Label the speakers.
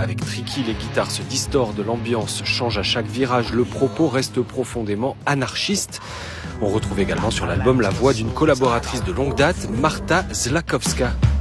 Speaker 1: Avec Tricky, les guitares se distordent, l'ambiance change à chaque virage, le propos reste profondément anarchiste. On retrouve également sur l'album la voix d'une collaboratrice de longue date, Marta Zlakowska.